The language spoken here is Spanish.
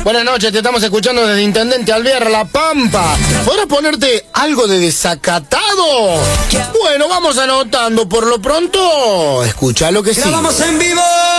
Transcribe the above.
Buenas noches, te estamos escuchando desde Intendente Alvear, La Pampa. ¿Podrás ponerte algo de desacatado? Bueno, vamos anotando. Por lo pronto, escucha lo que sigue. ¡Grabamos en vivo!